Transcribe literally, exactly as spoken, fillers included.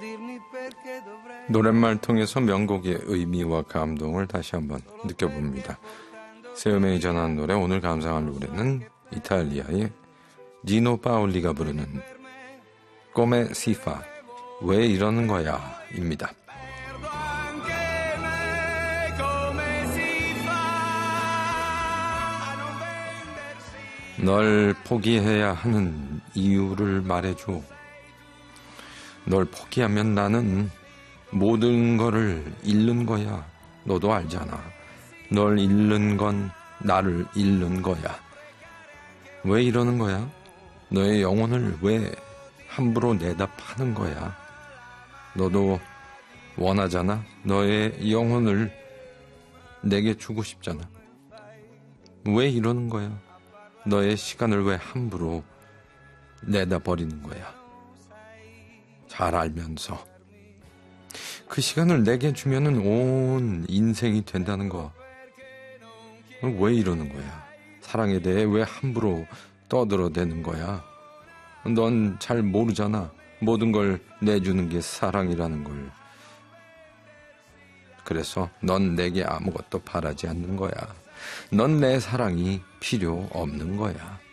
노랫말 통해서 명곡의 의미와 감동을 다시 한번 느껴봅니다. 세음에 전한 노래, 오늘 감상할 노래는 이탈리아의 니노 파올리가 부르는 Come si fa, 왜 이러는 거야 입니다. 널 포기해야 하는 이유를 말해줘. 널 포기하면 나는 모든 거를 잃는 거야. 너도 알잖아. 널 잃는 건 나를 잃는 거야. 왜 이러는 거야? 너의 영혼을 왜 함부로 내다 파는 거야? 너도 원하잖아. 너의 영혼을 내게 주고 싶잖아. 왜 이러는 거야? 너의 시간을 왜 함부로 내다 버리는 거야? 잘 알면서 그 시간을 내게 주면은 온 인생이 된다는 거. 왜 이러는 거야? 사랑에 대해 왜 함부로 떠들어대는 거야? 넌 잘 모르잖아. 모든 걸 내주는 게 사랑이라는 걸. 그래서 넌 내게 아무것도 바라지 않는 거야. 넌 내 사랑이 필요 없는 거야.